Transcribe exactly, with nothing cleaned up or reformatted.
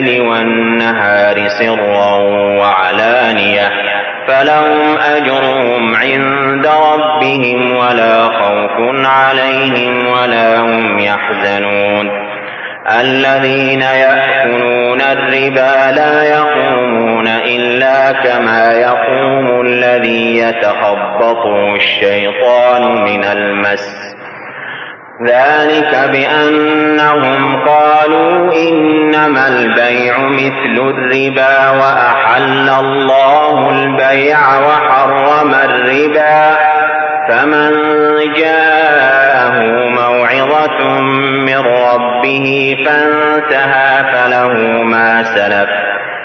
والنهار سرا وعلانية فلهم أجرهم عند ربهم ولا خوف عليهم ولا هم يحزنون. الذين يأكلون الربا لا يقومون إلا كما يقوم الذي يتخبطه الشيطان من المس، ذلك بأنهم قالوا إنما البيع مثل الربا وأحل الله البيع وحرم الربا، فمن جاءه موعظة من ربه فانتهى فله ما سلف